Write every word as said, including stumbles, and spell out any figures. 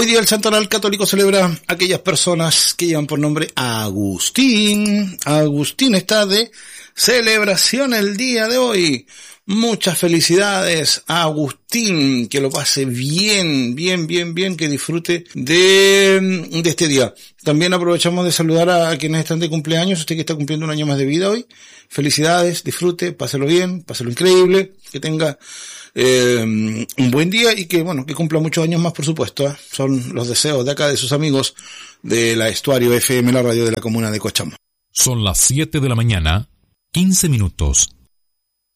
Hoy día el Santoral Católico celebra a aquellas personas que llevan por nombre Agustín. Agustín está de celebración el día de hoy. Muchas felicidades a Agustín, que lo pase bien, bien, bien, bien, que disfrute de, de este día. También aprovechamos de saludar a quienes están de cumpleaños, usted que está cumpliendo un año más de vida hoy. Felicidades, disfrute, páselo bien, páselo increíble, que tenga eh, un buen día y que, bueno, que cumpla muchos años más, por supuesto, ¿eh? Son los deseos de acá de sus amigos de la Estuario F M, la radio de la comuna de Cochamó. Son las siete de la mañana, quince minutos.